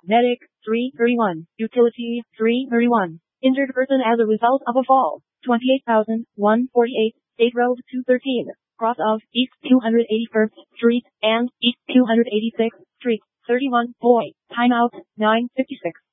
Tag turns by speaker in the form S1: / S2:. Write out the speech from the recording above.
S1: Medic, 331. Utility, 331. Injured person as a result of a fall, 28,148. State Road 213. Cross of East 281st Street and East 286th Street, 31. Boy, timeout, 9:56.